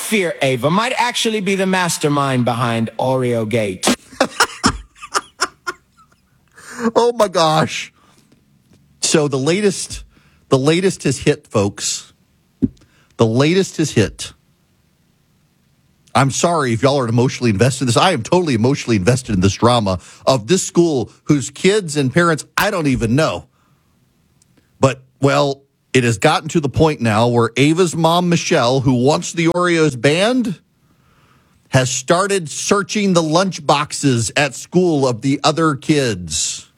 fear, Ava might actually be the mastermind behind Oreo Gate. Oh my gosh. So the latest has hit, folks. The latest has hit. I'm sorry if y'all are emotionally invested in this. I am totally emotionally invested in this drama of this school whose kids and parents I don't even know. But, well, it has gotten to the point now where Ava's mom, Michelle, who wants the Oreos banned, has started searching the lunch boxes at school of the other kids.